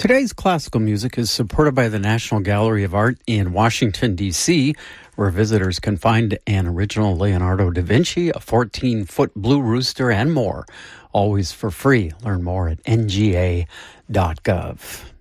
Today's classical music is supported by the National Gallery of Art in Washington, D.C., where visitors can find an original Leonardo da Vinci, a 14-foot blue rooster, and more, always for free. Learn more at nga.gov.